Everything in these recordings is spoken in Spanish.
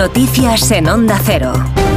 Noticias en Onda Cero.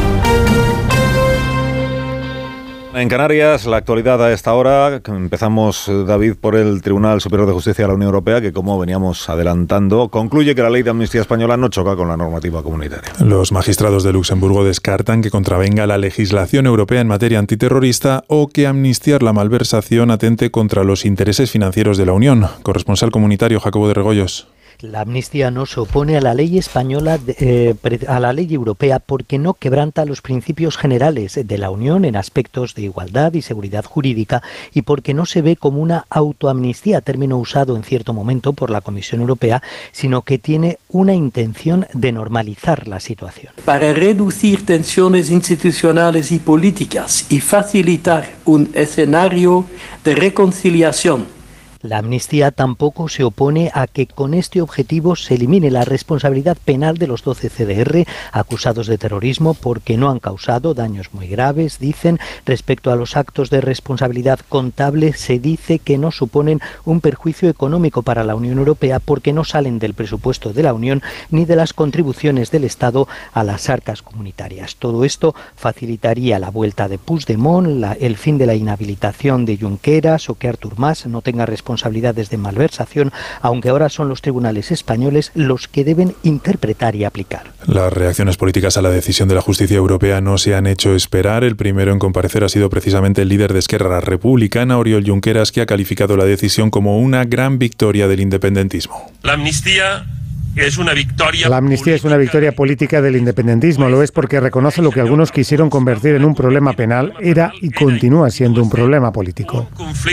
En Canarias, la actualidad a esta hora. Empezamos, David, por el Tribunal Superior de Justicia de la Unión Europea, que, como veníamos adelantando, concluye que la ley de amnistía española no choca con la normativa comunitaria. Los magistrados de Luxemburgo descartan que contravenga la legislación europea en materia antiterrorista o que amnistiar la malversación atente contra los intereses financieros de la Unión. Corresponsal comunitario Jacobo de Regoyos. La amnistía no se opone a la ley española, a la ley europea, porque no quebranta los principios generales de la Unión en aspectos de igualdad y seguridad jurídica, y porque no se ve como una autoamnistía, término usado en cierto momento por la Comisión Europea, sino que tiene una intención de normalizar la situación. Para reducir tensiones institucionales y políticas y facilitar un escenario de reconciliación. La amnistía tampoco se opone a que con este objetivo se elimine la responsabilidad penal de los 12 CDR acusados de terrorismo porque no han causado daños muy graves, dicen. Respecto a los actos de responsabilidad contable, se dice que no suponen un perjuicio económico para la Unión Europea porque no salen del presupuesto de la Unión ni de las contribuciones del Estado a las arcas comunitarias. Todo esto facilitaría la vuelta de Puigdemont, el fin de la inhabilitación de Junqueras o que Artur Mas no tenga responsabilidades de malversación, aunque ahora son los tribunales españoles los que deben interpretar y aplicar. Las reacciones políticas a la decisión de la justicia europea no se han hecho esperar. El primero en comparecer ha sido precisamente el líder de Esquerra Republicana, Oriol Junqueras, que ha calificado la decisión como una gran victoria del independentismo. La amnistía es una victoria. La amnistía es una victoria política del independentismo. Lo es porque reconoce lo que algunos quisieron convertir en un problema penal, era y continúa siendo un problema político.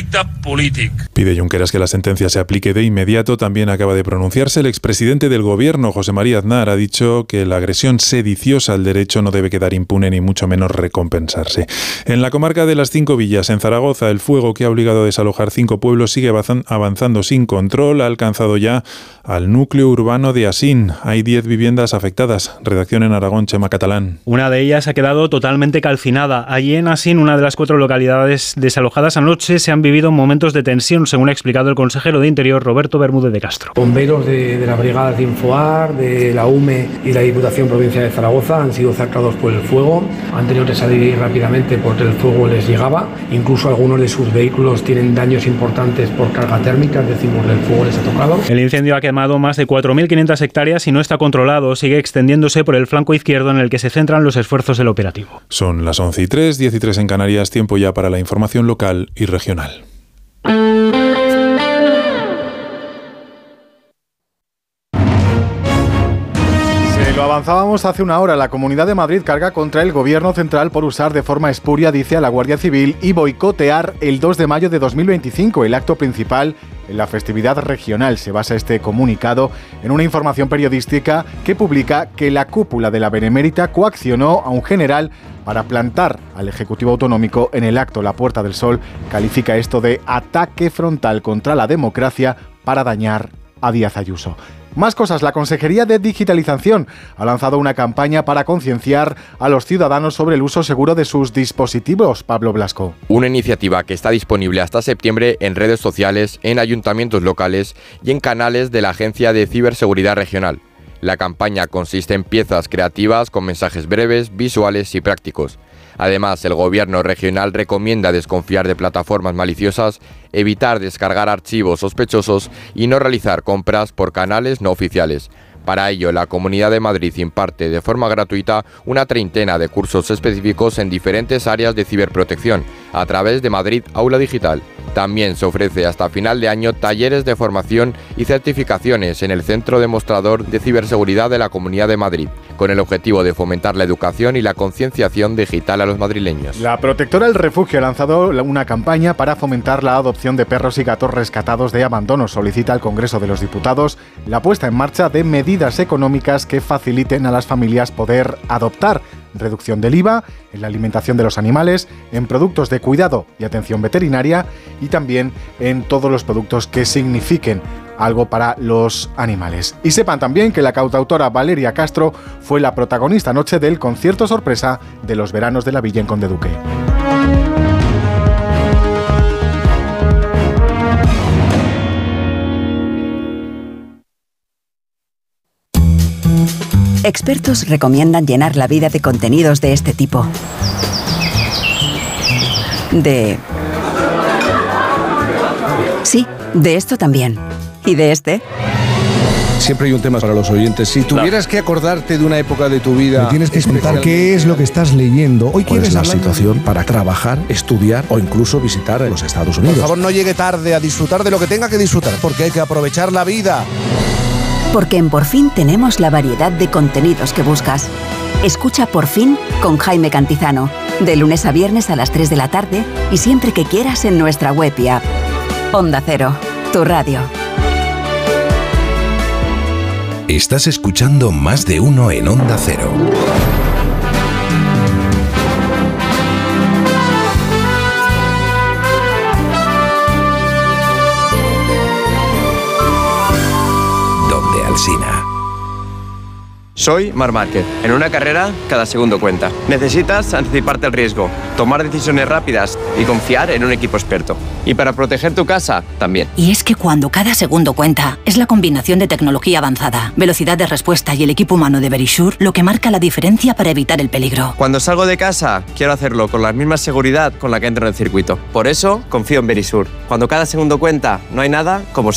Pide Junqueras que la sentencia se aplique de inmediato. También acaba de pronunciarse el expresidente del Gobierno, José María Aznar. Ha dicho que la agresión sediciosa al derecho no debe quedar impune ni mucho menos recompensarse. En la comarca de las Cinco Villas, en Zaragoza, el fuego que ha obligado a desalojar 5 pueblos sigue avanzando sin control. Ha alcanzado ya al núcleo urbano de Asín. Hay 10 viviendas afectadas. Redacción en Aragón, Chema Catalán. Una de ellas ha quedado totalmente calcinada. Allí en Asín, una de las 4 localidades desalojadas anoche, se han vivido momentos de tensión, según ha explicado el consejero de Interior, Roberto Bermúdez de Castro. Bomberos de la Brigada de Infoar, de la UME y la Diputación Provincial de Zaragoza han sido cercados por el fuego. Han tenido que salir rápidamente porque el fuego les llegaba. Incluso algunos de sus vehículos tienen daños importantes por carga térmica, es decir, el fuego les ha tocado. El incendio ha quemado más de 4.500 hectáreas y no está controlado. Sigue extendiéndose por el flanco izquierdo en el que se centran los esfuerzos del operativo. Son las 11:03, 10:03 en Canarias. Tiempo ya para la información local y regional. Lo avanzábamos hace una hora. La Comunidad de Madrid carga contra el Gobierno central por usar de forma espuria, dice, a la Guardia Civil y boicotear el 2 de mayo de 2025, el acto principal en la festividad regional. Se basa este comunicado en una información periodística que publica que la cúpula de la Benemérita coaccionó a un general para plantar al Ejecutivo Autonómico en el acto. La Puerta del Sol califica esto de ataque frontal contra la democracia para dañar a Díaz Ayuso. Más cosas. La Consejería de Digitalización ha lanzado una campaña para concienciar a los ciudadanos sobre el uso seguro de sus dispositivos. Pablo Blasco. Una iniciativa que está disponible hasta septiembre en redes sociales, en ayuntamientos locales y en canales de la Agencia de Ciberseguridad Regional. La campaña consiste en piezas creativas con mensajes breves, visuales y prácticos. Además, el gobierno regional recomienda desconfiar de plataformas maliciosas, evitar descargar archivos sospechosos y no realizar compras por canales no oficiales. Para ello, la Comunidad de Madrid imparte de forma gratuita una 30 de cursos específicos en diferentes áreas de ciberprotección, a través de Madrid Aula Digital. También se ofrece hasta final de año talleres de formación y certificaciones en el Centro Demostrador de Ciberseguridad de la Comunidad de Madrid, con el objetivo de fomentar la educación y la concienciación digital a los madrileños. La Protectora El Refugio ha lanzado una campaña para fomentar la adopción de perros y gatos rescatados de abandono. Solicita al Congreso de los Diputados la puesta en marcha de medidas económicas que faciliten a las familias poder adoptar. Reducción del IVA en la alimentación de los animales, en productos de cuidado y atención veterinaria y también en todos los productos que signifiquen algo para los animales. Y sepan también que la cantautora Valeria Castro fue la protagonista anoche del concierto sorpresa de los veranos de la Villa en Conde Duque. Expertos recomiendan llenar la vida de contenidos de este tipo. Sí, de esto también. ¿Y de este? Siempre hay un tema para los oyentes. Si tuvieras que acordarte de una época de tu vida... Me tienes que explicar qué es lo que estás leyendo. Hoy ¿Cuál es la situación para trabajar, estudiar o incluso visitar los Estados Unidos? Por favor, no llegue tarde a disfrutar de lo que tenga que disfrutar, porque hay que aprovechar la vida. Porque en Por Fin tenemos la variedad de contenidos que buscas. Escucha Por Fin con Jaime Cantizano, de lunes a viernes a las 3 de la tarde y siempre que quieras en nuestra web y app. Onda Cero, tu radio. Estás escuchando Más de Uno en Onda Cero. Donde Alsina. Soy Marc Márquez. En una carrera, cada segundo cuenta. Necesitas anticiparte al riesgo, tomar decisiones rápidas y confiar en un equipo experto. Y para proteger tu casa, también. Y es que cuando cada segundo cuenta, es la combinación de tecnología avanzada, velocidad de respuesta y el equipo humano de Verisure lo que marca la diferencia para evitar el peligro. Cuando salgo de casa, quiero hacerlo con la misma seguridad con la que entro en el circuito. Por eso, confío en Verisure. Cuando cada segundo cuenta, no hay nada como